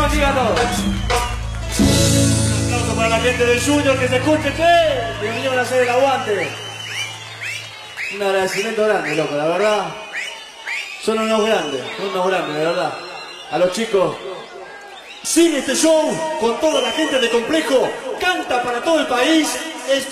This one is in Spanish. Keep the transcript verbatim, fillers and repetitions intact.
consiga todo. Un aplauso para la gente del Junior, que se escuche que que vinieron a hacer el aguante. Un agradecimiento grande, loco, la verdad. Son unos grandes, son unos grandes, de verdad. A los chicos. Sigue este show con toda la gente de Complejo. Canta para todo el país. Es